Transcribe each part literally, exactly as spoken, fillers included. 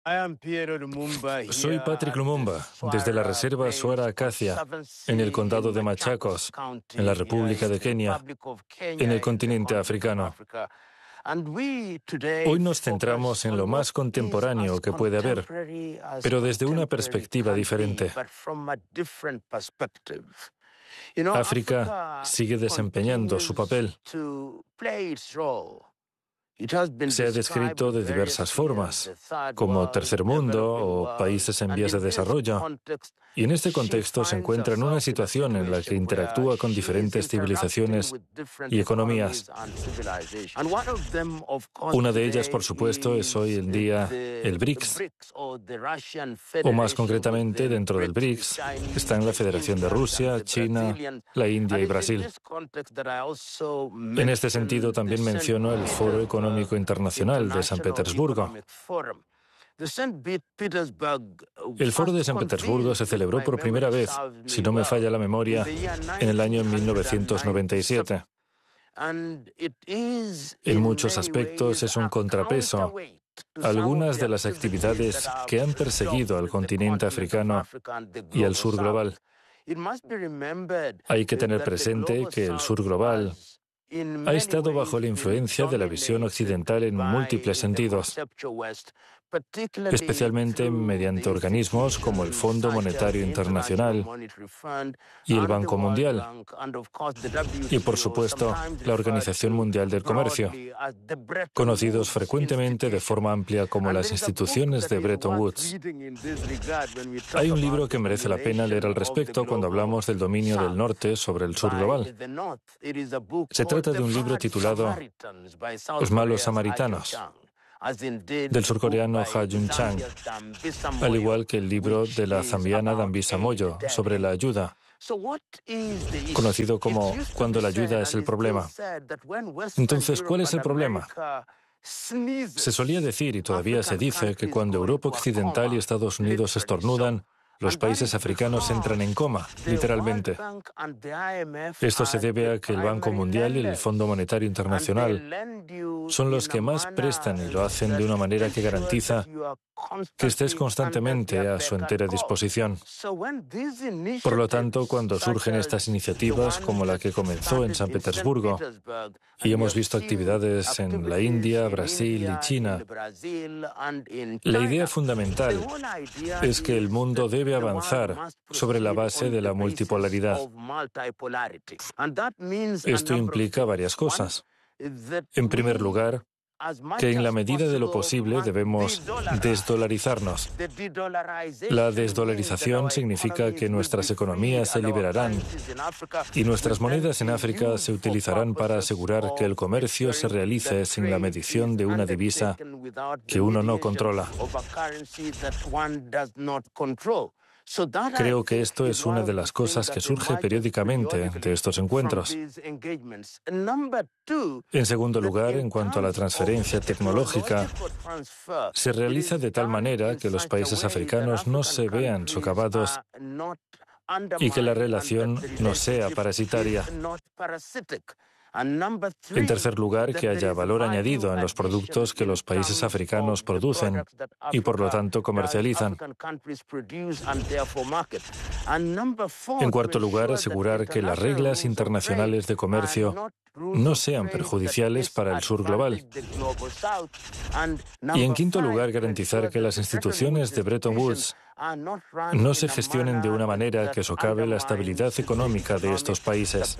Soy Patrick Lumumba, desde la Reserva Swara Acacia, en el condado de Machakos, en la República de Kenia, en el continente africano. Hoy nos centramos en lo más contemporáneo que puede haber, pero desde una perspectiva diferente. África sigue desempeñando su papel. Se ha descrito de diversas formas, como tercer mundo o países en vías de desarrollo, y en este contexto se encuentra en una situación en la que interactúa con diferentes civilizaciones y economías. Una de ellas, por supuesto, es hoy en día el BRICS, o más concretamente, dentro del BRICS están la Federación de Rusia, China, la India y Brasil. En este sentido, también menciono el Foro Económico Internacional de San Petersburgo. El Foro de San Petersburgo se celebró por primera vez, si no me falla la memoria, en el año mil novecientos noventa y siete. En muchos aspectos es un contrapeso a algunas de las actividades que han perseguido al continente africano y al sur global. Hay que tener presente que el sur global ha estado bajo la influencia de la visión occidental en múltiples sentidos, especialmente mediante organismos como el Fondo Monetario Internacional y el Banco Mundial, y por supuesto la Organización Mundial del Comercio, conocidos frecuentemente de forma amplia como las instituciones de Bretton Woods. Hay un libro que merece la pena leer al respecto cuando hablamos del dominio del norte sobre el sur global. Se trata de un libro titulado Los malos samaritanos, del surcoreano Ha Jun-chang, al igual que el libro de la zambiana Dambisa Moyo sobre la ayuda, conocido como Cuando la ayuda es el problema. Entonces, ¿cuál es el problema? Se solía decir, y todavía se dice, que cuando Europa Occidental y Estados Unidos estornudan, los países africanos entran en coma, literalmente. Esto se debe a que el Banco Mundial y el Fondo Monetario Internacional son los que más prestan y lo hacen de una manera que garantiza que estés constantemente a su entera disposición. Por lo tanto, cuando surgen estas iniciativas, como la que comenzó en San Petersburgo, y hemos visto actividades en la India, Brasil y China, la idea fundamental es que el mundo debe avanzar sobre la base de la multipolaridad. Esto implica varias cosas. En primer lugar, que en la medida de lo posible debemos desdolarizarnos. La desdolarización significa que nuestras economías se liberarán y nuestras monedas en África se utilizarán para asegurar que el comercio se realice sin la medición de una divisa que uno no controla. Creo que esto es una de las cosas que surge periódicamente de estos encuentros. En segundo lugar, en cuanto a la transferencia tecnológica, se realiza de tal manera que los países africanos no se vean socavados y que la relación no sea parasitaria. En tercer lugar, que haya valor añadido en los productos que los países africanos producen y, por lo tanto, comercializan. En cuarto lugar, asegurar que las reglas internacionales de comercio no sean perjudiciales para el sur global. Y en quinto lugar, garantizar que las instituciones de Bretton Woods no se gestionen de una manera que socave la estabilidad económica de estos países.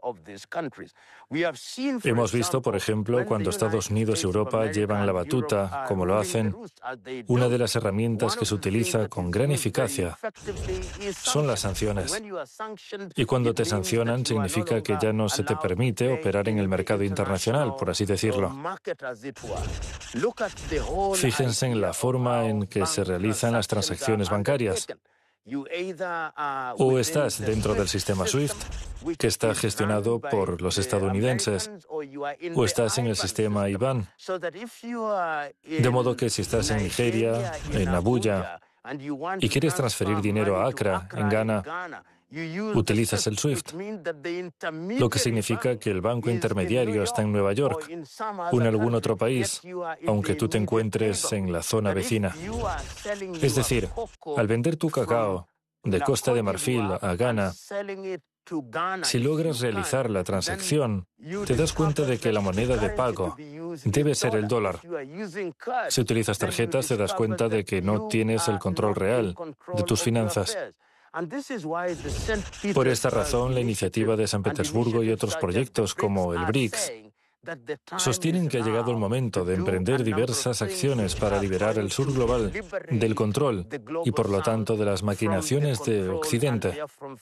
Hemos visto, por ejemplo, cuando Estados Unidos y Europa llevan la batuta, como lo hacen, una de las herramientas que se utiliza con gran eficacia son las sanciones. Y cuando te sancionan, significa que ya no se te permite operar en el mercado internacional, por así decirlo. Fíjense en la forma en que se realizan las transacciones bancarias. O estás dentro del sistema SWIFT, que está gestionado por los estadounidenses, o estás en el sistema I B A N. De modo que si estás en Nigeria, en Abuya, y quieres transferir dinero a Accra, en Ghana, utilizas el SWIFT, lo que significa que el banco intermediario está en Nueva York o en algún otro país, aunque tú te encuentres en la zona vecina. Es decir, al vender tu cacao de Costa de Marfil a Ghana, si logras realizar la transacción, te das cuenta de que la moneda de pago debe ser el dólar. Si utilizas tarjetas, te das cuenta de que no tienes el control real de tus finanzas. Por esta razón, la iniciativa de San Petersburgo y otros proyectos como el BRICS sostienen que ha llegado el momento de emprender diversas acciones para liberar el sur global del control y, por lo tanto, de las maquinaciones de Occidente.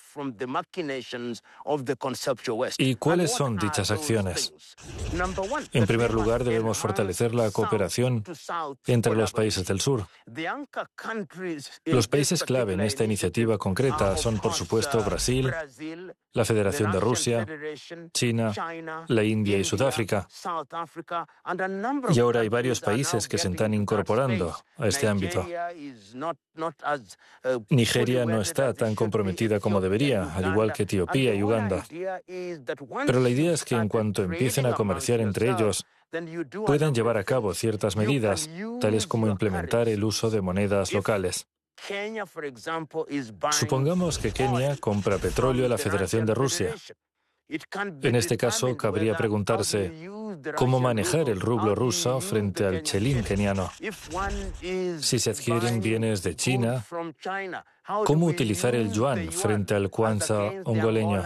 ¿Y cuáles son dichas acciones? En primer lugar, debemos fortalecer la cooperación entre los países del sur. Los países clave en esta iniciativa concreta son, por supuesto, Brasil, la Federación de Rusia, China, la India y Sudáfrica. Y ahora hay varios países que se están incorporando a este ámbito. Nigeria no está tan comprometida como debería, al igual que Etiopía y Uganda. Pero la idea es que en cuanto empiecen a comerciar entre ellos, puedan llevar a cabo ciertas medidas, tales como implementar el uso de monedas locales. Supongamos que Kenia compra petróleo a la Federación de Rusia. En este caso, cabría preguntarse cómo manejar el rublo ruso frente al chelín keniano. Si se adquieren bienes de China, ¿cómo utilizar el yuan frente al kwanza ongoleño?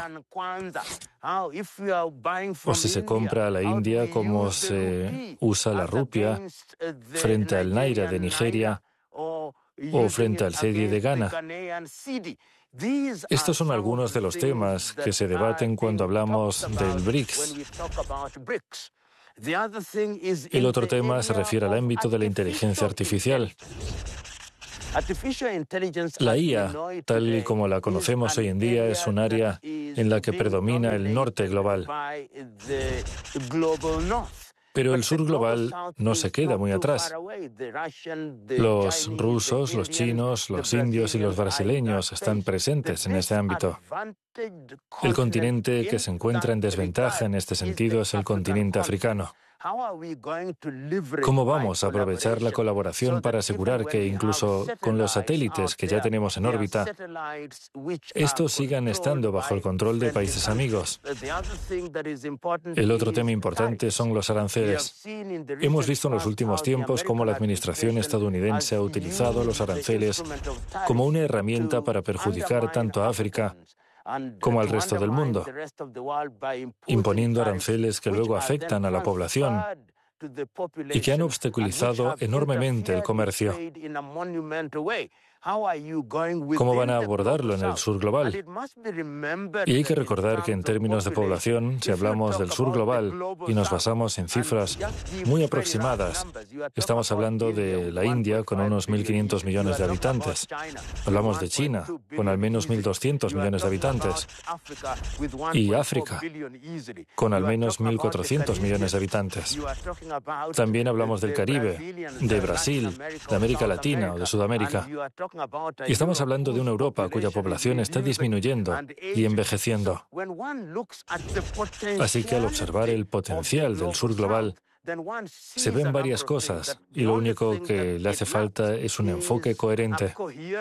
O si se compra a la India, ¿cómo se usa la rupia frente al naira de Nigeria o frente al cedi de Ghana? Estos son algunos de los temas que se debaten cuando hablamos del BRICS. El otro tema se refiere al ámbito de la inteligencia artificial. La I A, tal y como la conocemos hoy en día, es un área en la que predomina el norte global. Pero el sur global no se queda muy atrás. Los rusos, los chinos, los indios y los brasileños están presentes en este ámbito. El continente que se encuentra en desventaja en este sentido es el continente africano. ¿Cómo vamos a aprovechar la colaboración para asegurar que incluso con los satélites que ya tenemos en órbita, estos sigan estando bajo el control de países amigos? El otro tema importante son los aranceles. Hemos visto en los últimos tiempos cómo la administración estadounidense ha utilizado los aranceles como una herramienta para perjudicar tanto a África como al resto del mundo, imponiendo aranceles que luego afectan a la población y que han obstaculizado enormemente el comercio. ¿Cómo van a abordarlo en el sur global? Y hay que recordar que en términos de población, si hablamos del sur global y nos basamos en cifras muy aproximadas, estamos hablando de la India con unos mil quinientos millones de habitantes. Hablamos de China con al menos mil doscientos millones de habitantes. Y África con al menos mil cuatrocientos millones de habitantes. También hablamos del Caribe, de Brasil, de América Latina o de Sudamérica. Y estamos hablando de una Europa cuya población está disminuyendo y envejeciendo. Así que al observar el potencial del sur global, se ven varias cosas y lo único que le hace falta es un enfoque coherente.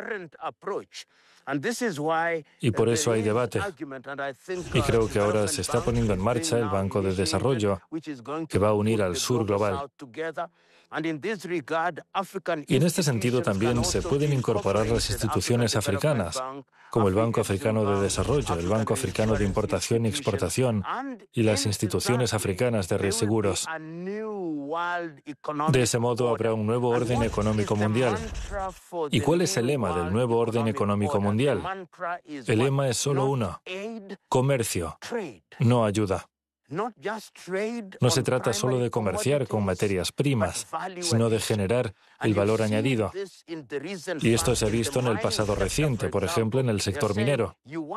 Y por eso hay debate. Y creo que ahora se está poniendo en marcha el Banco de Desarrollo, que va a unir al sur global. Y en este sentido también se pueden incorporar las instituciones africanas, como el Banco Africano de Desarrollo, el Banco Africano de Importación y Exportación y las instituciones africanas de reaseguros. De ese modo habrá un nuevo orden económico mundial. ¿Y cuál es el lema del nuevo orden económico mundial? El lema es solo uno: comercio, no ayuda. No se trata solo de comerciar con materias primas, sino de generar el valor añadido. Y esto se ha visto en el pasado reciente, por ejemplo, en el sector minero.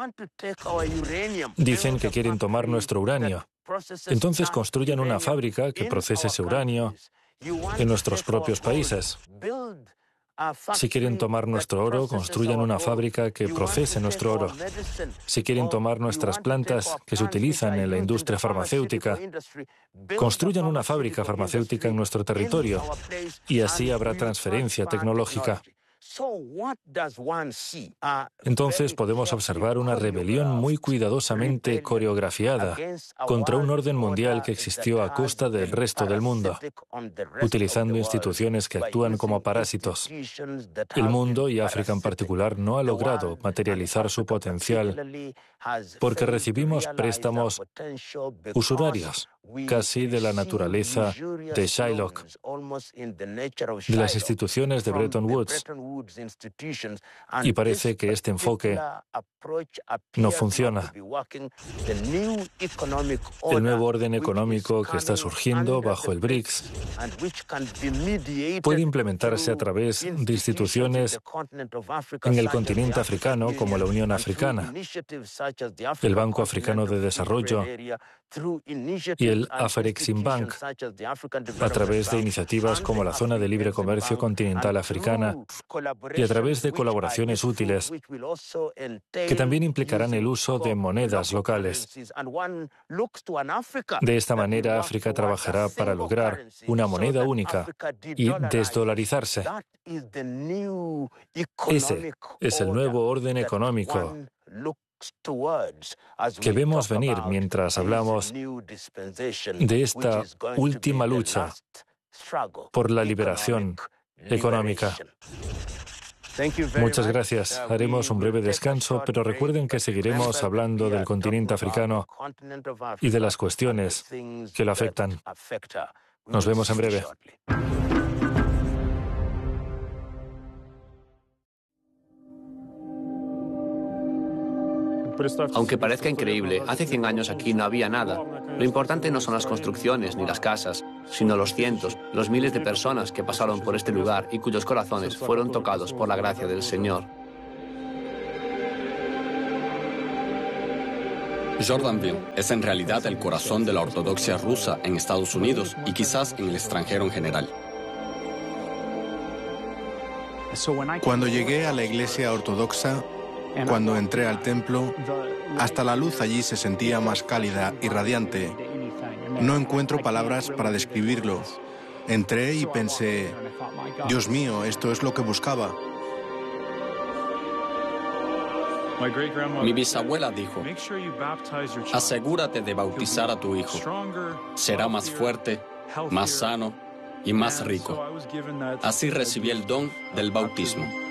Dicen que quieren tomar nuestro uranio. Entonces construyan una fábrica que procese ese uranio en nuestros propios países. Si quieren tomar nuestro oro, construyan una fábrica que procese nuestro oro. Si quieren tomar nuestras plantas que se utilizan en la industria farmacéutica, construyan una fábrica farmacéutica en nuestro territorio y así habrá transferencia tecnológica. Entonces podemos observar una rebelión muy cuidadosamente coreografiada contra un orden mundial que existió a costa del resto del mundo, utilizando instituciones que actúan como parásitos. El mundo, y África en particular, no ha logrado materializar su potencial porque recibimos préstamos usurarios, casi de la naturaleza de Shylock, de las instituciones de Bretton Woods. Y parece que este enfoque no funciona. El nuevo orden económico que está surgiendo bajo el BRICS puede implementarse a través de instituciones en el continente africano como la Unión Africana, el Banco Africano de Desarrollo y el Afreximbank, a través de iniciativas como la Zona de Libre Comercio Continental Africana y a través de colaboraciones útiles que también implicarán el uso de monedas locales. De esta manera, África trabajará para lograr una moneda única y desdolarizarse. Ese es el nuevo orden económico que vemos venir mientras hablamos de esta última lucha por la liberación económica. Muchas gracias. Haremos un breve descanso, pero recuerden que seguiremos hablando del continente africano y de las cuestiones que lo afectan. Nos vemos en breve. Aunque parezca increíble, hace cien años aquí no había nada. Lo importante no son las construcciones ni las casas, sino los cientos, los miles de personas que pasaron por este lugar y cuyos corazones fueron tocados por la gracia del Señor. Jordanville es en realidad el corazón de la ortodoxia rusa en Estados Unidos y quizás en el extranjero en general. Cuando llegué a la iglesia ortodoxa, cuando entré al templo, hasta la luz allí se sentía más cálida y radiante. No encuentro palabras para describirlo. Entré y pensé, Dios mío, esto es lo que buscaba. Mi bisabuela dijo, asegúrate de bautizar a tu hijo. Será más fuerte, más sano y más rico. Así recibí el don del bautismo.